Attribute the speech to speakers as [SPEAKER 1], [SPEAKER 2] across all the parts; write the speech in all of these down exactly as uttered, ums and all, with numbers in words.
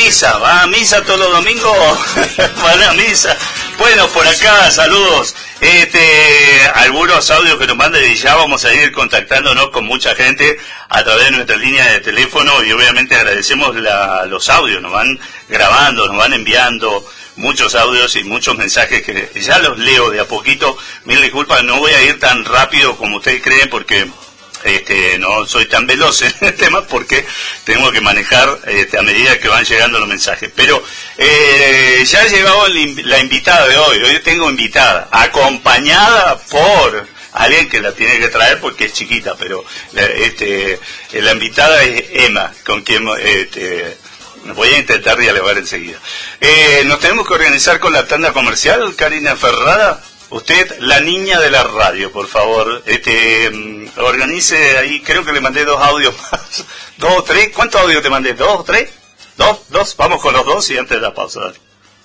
[SPEAKER 1] misa, va a misa todos los domingos, van a misa. Bueno, por acá, saludos. Este, algunos audios que nos manden y ya vamos a ir contactándonos con mucha gente a través de nuestra línea de teléfono y obviamente agradecemos la, los audios, nos van grabando, nos van enviando muchos audios y muchos mensajes que ya los leo de a poquito. Mil disculpas, no voy a ir tan rápido como ustedes creen porque este no soy tan veloz en el tema porque tengo que manejar este, a medida que van llegando los mensajes. Pero eh, ya ha llegado la invitada de hoy. Hoy tengo invitada, acompañada por alguien que la tiene que traer porque es chiquita, pero este la invitada es Emma, con quien este, voy a intentar dialogar enseguida. Eh, nos tenemos que organizar con la tanda comercial, Karina Ferrada. Usted, la niña de la radio, por favor, este, organice ahí, creo que le mandé dos audios más, dos o tres, ¿cuántos audios te mandé? ¿Dos o tres? ¿Dos? ¿Dos? Vamos con los dos y antes de la pausa, dale.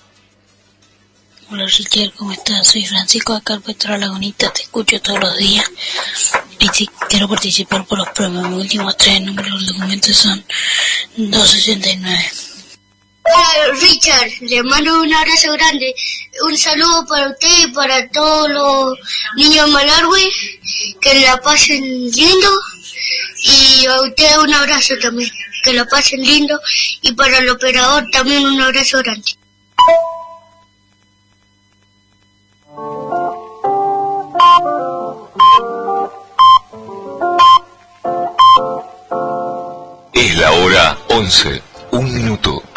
[SPEAKER 2] Hola Richard, ¿cómo estás? Soy Francisco de Carpetro Lagunita, te escucho todos los días y si quiero participar por los premios. Mis últimos tres números del documento son doscientos sesenta y nueve.
[SPEAKER 3] Hola Richard, le mando un abrazo grande, un saludo para usted y para todos los niños de Malargüe, que la pasen lindo, y a usted un abrazo también, que la pasen lindo, y para el operador también un abrazo grande.
[SPEAKER 4] Es la hora once, un minuto.